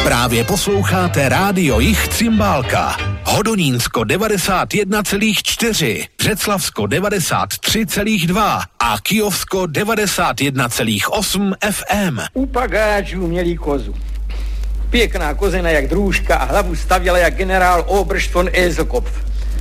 Právě posloucháte Rádio Jich Cymbálka. Hodonínsko 91,4, Břeclavsko 93,2 a Kyjovsko 91,8 FM. U pagáčů měli kozu. Pěkná kozena jak drůžka a hlavu stavěla jak generál Oberst von Eselkopf.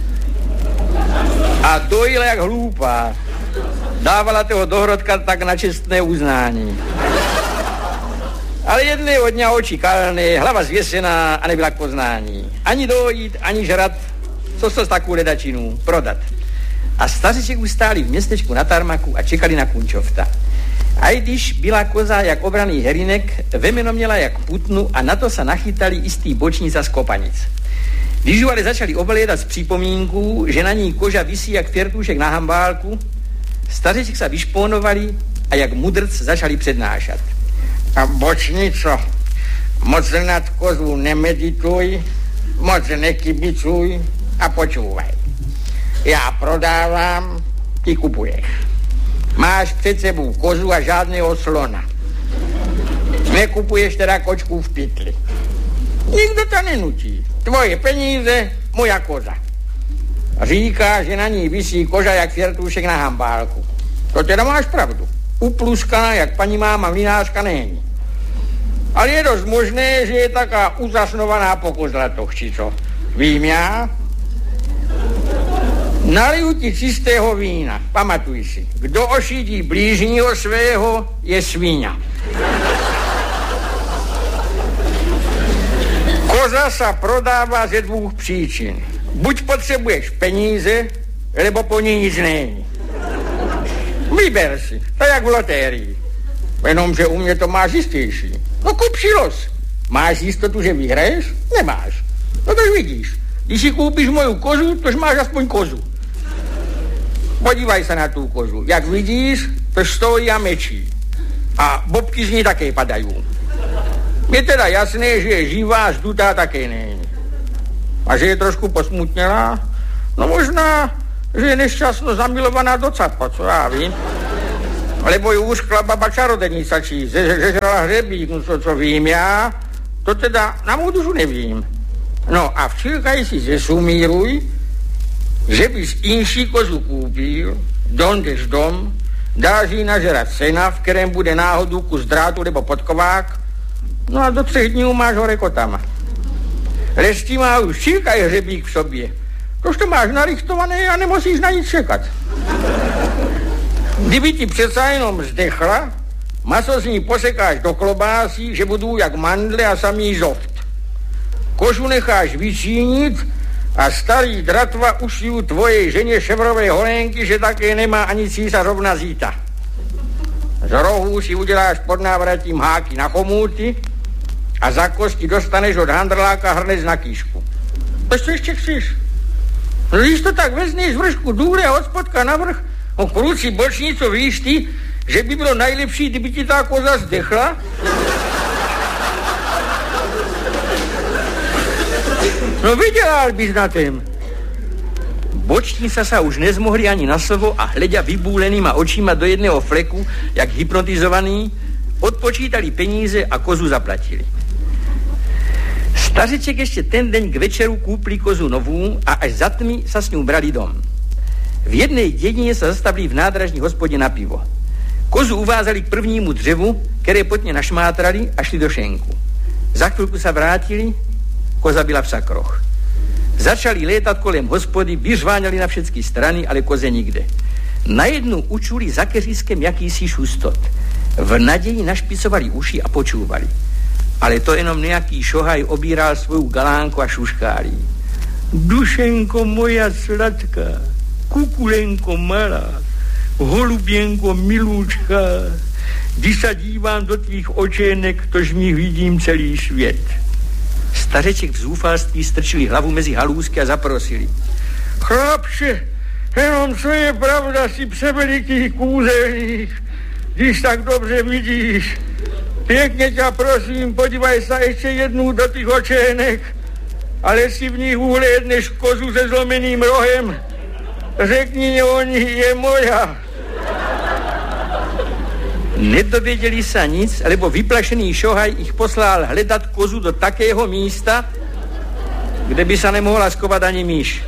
A dojila jak hloupá. Dávala toho dohrodka tak na čestné uznání. Ale jedného dňa oči kalné, hlava zvěsená a nebyla k poznání. Ani dojít, ani žrat, co s takovou ledačinu prodat. A stařiček už stáli v městečku na tarmaku a čekali na kunčofta. A i když byla koza jak obraný herinek, vemeno měla jak putnu a na to se nachytali istý bočnica z kopanic. Když ju ale začali oblédat z připomínku, že na ní koža visí jak firtušek na hambálku, stařiček se vyšponovali a jak mudrc začali přednášat. A bočnico, moc nad kozu nemedituj, moc nekybicuj a počúvaj. Já prodávám, ty kupuješ. Máš před sebou kozu a žádného slona. Nekupuješ teda kočku v pytli. Nikdo to nenutí. Tvoje peníze, moja koza. Říká, že na ní visí koža jak firtušek na hambálku. To teda máš pravdu. Upluskaná jak paní máma mlynářka není. Ale je dost možné, že je taká uzasnovaná pokozlato, či co? Vím já? Naliju ti čistého vína. Pamatuj si. Kdo ošidí blížního svého, je svíňa. Koza sa prodává ze dvou příčin. Buď potřebuješ peníze, nebo po ní nic není. Vyber si. To je jak v lotérii. Jenomže u mě to máš jistější. No kup si los. Máš jistotu, že vyhraješ? Nemáš. No tož vidíš. Když si koupíš moju kozu, tož máš aspoň kozu. Podívaj se na tu kozu. Jak vidíš, tož stojí a mečí. A bobky z ní také padají. Je teda jasné, že je živá, zdutá také není. A že je trošku posmutnělá? No možná, že je nešťastno zamilovaná do capa, co já vím. Lebo ju uškla baba čarodenica, či zežrala hřebík, no co vím já, to teda na mou dušu nevím. No a včilkaj si zesumíruj, že bys inší kozu koupil, jdeš dom, dáš jí nažerat sena, v kterém bude náhodou kus drátu nebo podkovák, no a do 3 dní máš ho rekotama. Restí má už včilkaj hřebík v sobě. Tož to máš narichtované a nemusíš na nic čekat. Kdyby ti přece jenom zdechla, maso z ní posekáš do klobásí, že budou jak mandle a samý zoft. Kožu necháš vyčínit a starý dratva ušijí tvojej ženě ševrové holenky, že také nemá ani císařovna zíta. Z rohů si uděláš pod návratím háky na chomůty a za kosti dostaneš od handrláka hrnec na kýšku. To co ještě chceš? Když to tak vezmeš z vršku důle a od spodka navrch, o kruci bočnico, víš ty, že by bylo nejlepší, kdyby ti ta koza zdechla? No vydělal bys na tém. Bočnica sa už nezmohli ani na slovo a hleďa vybúlenýma očima do jedného fleku, jak hypnotizovaný, odpočítali peníze a kozu zaplatili. Stařeček ještě ten deň k večeru kúpli kozu novú a až za tmy sa s ňou brali dom. V jednej dedine sa zastavili v nádražní hospodě na pivo. Kozu uvázali k prvnímu dřevu, které potně našmátrali a šli do šenku. Za chvilku sa vrátili, koza byla v sakroch. Začali létat kolem hospody, vyřváňali na všechny strany, ale koze nikde. Najednou učuli za keřískem jakýsi šustot. V naději našpicovali uši a počúvali. Ale to jenom nějaký šohaj obíral svou galánku a šuškálí. Dušenko moja sladká, kukulenko malá, holuběnko milúčka, když sa dívám do tvých očenek, tož mi vidím celý svět. Stařeček v zúfalství strčili hlavu mezi halůzky a zaprosili. Chlapče, jenom co je pravda, si převeliký kúzelník, když tak dobře vidíš. Pěkně tě prosím, podívaj se ještě jednou do těch očenek, ale si v nich uhlédneš kozu se zlomeným rohem. Řekni mě o ní, je moja. Nedověděli se nic, lebo vyplašený šohaj ich poslal hledat kozu do takého místa, kde by se nemohla skovat ani myš.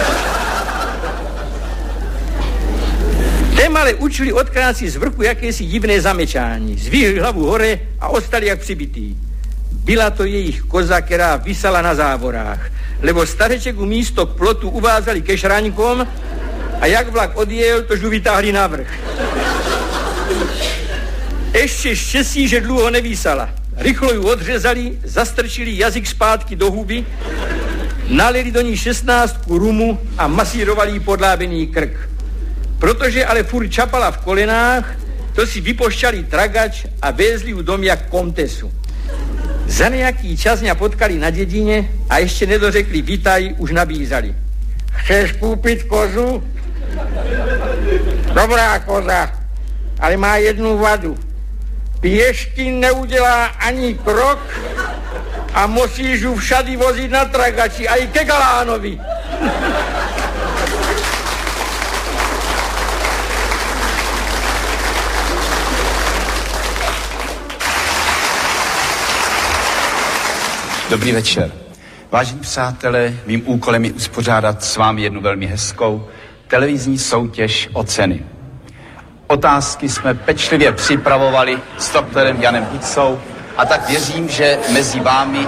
Tém ale učili odkrát si z vrchu jakési divné zamečání. Zvýhli hlavu hore a ostali jak přibitý. Byla to jejich koza, která visala na závorách, lebo stareček u místo k plotu uvázali ke šraňkom a jak vlak odjel, tož ju vytáhli na vrch. Ještě štěstí, že dlouho nevísala. Rychlo ju odřezali, zastrčili jazyk zpátky do huby, nalili do ní 16 rumu a masírovali jí podlábený krk. Protože ale furt čapala v kolenách, to si vypošťali tragač a vezli ju dom jak komtesu. Za nějaký čas mě potkali na dědině a ještě nedořekli vitaj, už nabízali. Chceš koupit kozu? Dobrá koza, ale má jednu vadu. Pěšky neudělá ani krok a musíš ju všady vozit na tragači, a i ke Galánovi. Dobrý večer. Vážení přátelé, mým úkolem je uspořádat s vámi jednu velmi hezkou televizní soutěž o ceny. Otázky jsme pečlivě připravovali s doktorem Janem Hicou a tak věřím, že mezi vámi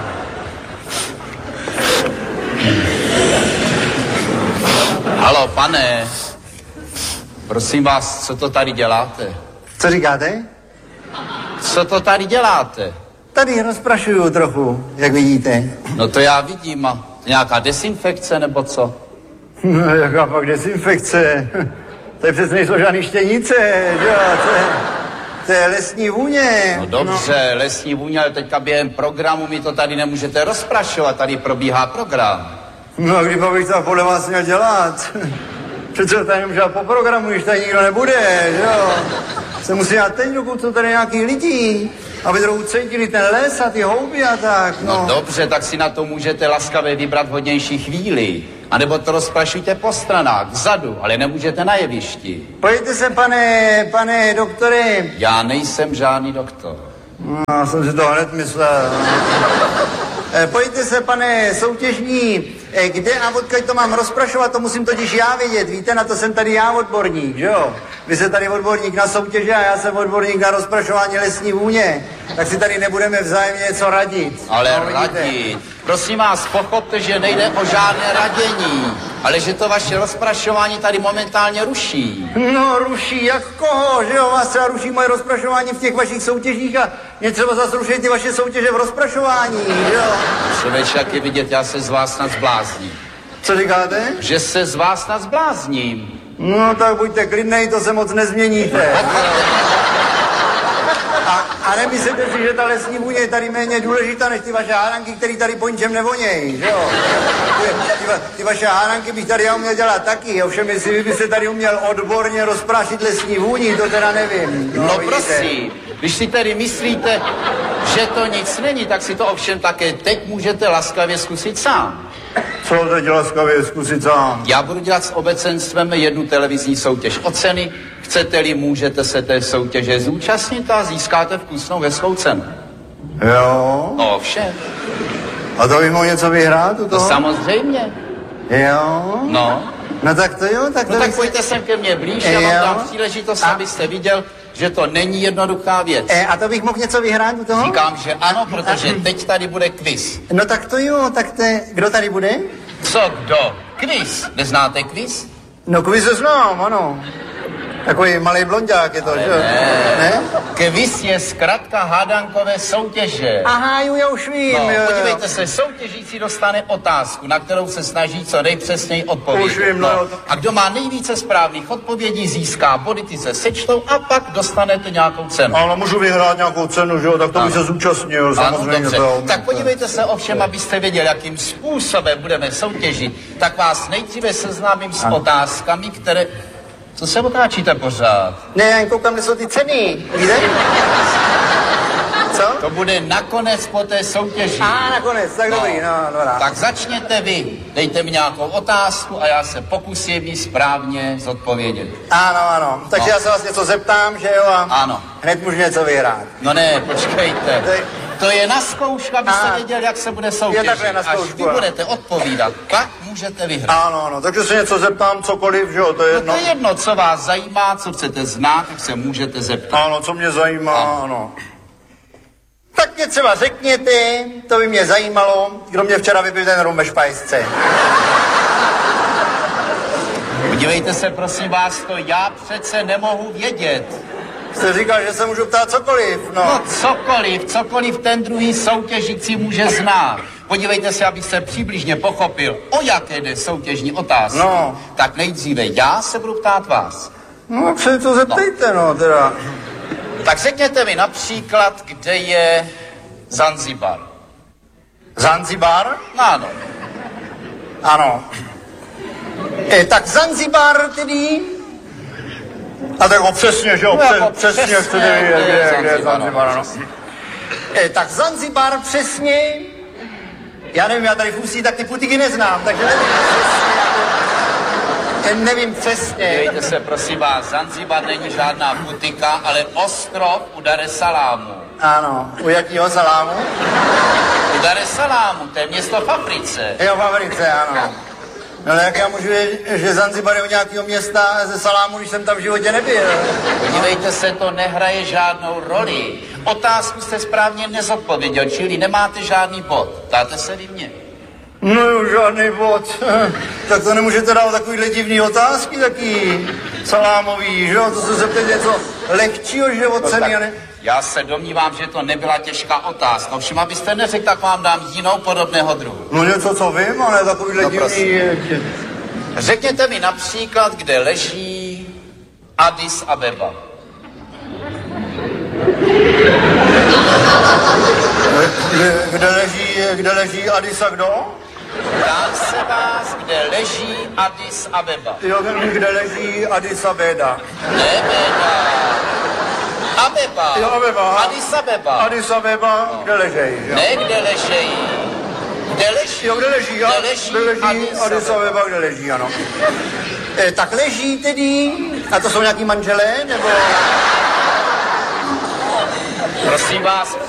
Haló, pane, prosím vás, co to tady děláte? Co říkáte? Co to tady děláte? Tady rozprašuju trochu, jak vidíte. No to já vidím, a nějaká dezinfekce nebo co? No, jaká pak dezinfekce? To je přece nejsou žádný štěnice, že jo? To je lesní vůně. No dobře, no. Lesní vůně, ale teďka během programu mi to tady nemůžete rozprašovat, tady probíhá program. No a kdyby bych to podle vás měl dělat? Přece tady nemůžu po programu, když tady nikdo nebude, že jo? Se musí dělat teď, dokud jsou tady nějaký lidi, aby trochu cítili ten les a ty houby a tak, no. No dobře, tak si na to můžete laskavě vybrat vhodnější chvíli. A nebo to rozprašujte po stranách, vzadu, ale nemůžete na jevišti. Pojďte se, pane doktore. Já nejsem žádný doktor. No, já jsem si to hned myslel. Pojďte se, pane soutěžní, kde a odkud to mám rozprašovat, to musím totiž já vědět. Víte, na to jsem tady já odborník, že jo? Vy jste tady odborník na soutěže a já jsem odborník na rozprašování lesní vůně. Tak si tady nebudeme vzájemně něco radit. Ale no, radit. Prosím vás, pochopte, že nejde o žádné radění, ale že to vaše rozprašování tady momentálně ruší. No ruší, jak koho, že jo? Vás třeba ruší moje rozprašování v těch vašich soutěžích a mě třeba zase ruší ty vaše soutěže v rozprašování, že jo? Člověče, jak je vidět, já se z vás snad zblázním. Co říkáte? Že se z vás snad zblázním. No tak buďte klidnej, to se moc nezměníte. A nemyslete si, že ta lesní vůně je tady méně důležitá než ty vaše hádanky, které tady po ničem nevonějí, že jo? Ty vaše hádanky bych tady já uměl dělat taky, ovšem jestli vy byste tady uměl odborně rozprášit lesní vůni, to teda nevím. No prosím, když si tedy myslíte, že to nic není, tak si to ovšem také teď můžete laskavě zkusit sám. Co teď laskavě zkusit sám? Já budu dělat s obecenstvem jednu televizní soutěž o ceny. Chcete-li, můžete se té soutěže zúčastnit a získáte vkusnou hezkou cenu. Jo? No vše. A to bych mohl něco vyhrát u toho? To samozřejmě. Jo? No. No tak to jo, tak to... No tak pojďte sem ke mně blíž, já vám dám příležitost, abyste viděl, že to není jednoduchá věc. A to bych mohl něco vyhrát u toho? Říkám, že ano, protože teď tady bude kviz. No tak to jo, tak to... Kdo tady bude? Co kdo? Kviz. Neznáte kviz? No kviz znám, ano. Takový malý blonďák je to, že jo? Ne? Kviz je zkratka hádankové soutěže. Aha, jo, já už vím. No, jo. Podívejte se, soutěžící dostane otázku, na kterou se snaží co nejpřesněji odpovědět. Už vím, no. A kdo má nejvíce správných odpovědí, získá body, ty se sečtou a pak dostanete nějakou cenu. Ale můžu vyhrát nějakou cenu, že jo? Tak to bych se zúčastnil, samozřejmě. Ano, tak podívejte se ovšem, abyste věděli, jakým způsobem budeme soutěžit, tak vás nejdříve seznámím s otázkami, které... Co se otáčíte pořád? Ne, já jen koukám, kde jsou ty ceny, víte? Co? To bude nakonec po té soutěži. Nakonec, tak dobrý, no, dobrá. Tak začněte vy, dejte mi nějakou otázku a já se pokusím ji správně zodpovědět. Ano, takže já se vás něco zeptám, že jo, a ano. Hned můžu něco vyhrát. No ne, počkejte. To je na zkoušku, abyste věděl, jak se bude soutěžit. Je takhle na zkoušku. Až vy budete odpovídat, pak můžete vyhrát. Ano, takže se něco zeptám, cokoliv, že jo, to je jedno. No to je jedno, co vás zajímá, co chcete znát, tak se můžete zeptat. Ano, co mě zajímá, ano. Tak mě třeba řekněte, to by mě zajímalo, kdo mě včera vypil ten rum ve špajsce. Podívejte se, prosím vás, to já přece nemohu vědět. Jste říkal, že se můžu ptát cokoliv, no. No cokoliv ten druhý soutěžící může znát. Podívejte se, abyste přibližně pochopil, o jaké jde soutěžní otázky. No. Tak nejdříve já se budu ptát vás. No, tak se to zeptejte, no, teda. Tak řekněte mi například, kde je Zanzibar. Zanzibar? Ano. Ano. Tak Zanzibar tedy... A tak přesně, že jo, přesně chcete vědět, kde je Zanzibar, ano. Tak Zanzibar přesně... Já nevím, já tady v Ústí tak ty putiky neznám, takže nevím přesně. Dívejte se, prosím vás, Zanzibar není žádná putika, ale ostrov u Dar es Salamu. Ano, u jakýho salámu? U Dar es Salamu, to je město v Africe. Jo, v Africe, ano. No ale jak já můžu vědět, že Zanzibar je u nějakého města ze salámu, když jsem tam v životě nebyl? Podívejte se, to nehraje žádnou roli. Otázku jste správně nezodpověděl, čili nemáte žádný bod. Dáte se vy mně. No jo, žádný bod. Tak to nemůžete dávat takovýhle divný otázky, taky salámový, že jo? To se zeptat něco lehčího životcem, ne? Já se domnívám, že to nebyla těžká otázka. Ovšem, abyste neřekl, tak vám dám jinou podobného druhu. No něco, co vím, ale takovýhle divný... Řekněte mi například, kde leží Addis Abeba. Kde leží Addis a kdo? Ptám se vás, kde leží Addis Abeba. Jo, kde leží Addis Abeba. Ne, Beda. Abeba. Jo, Abeba. Addis Abeba. Addis Abeba, no. Kde ležejí, jo? Ne, kde ležejí. Kde leží? Jo, kde leží Addis Abeba, kde leží, ano. Tak leží tedy, a to jsou nějaký manželé, nebo... Prosím vás,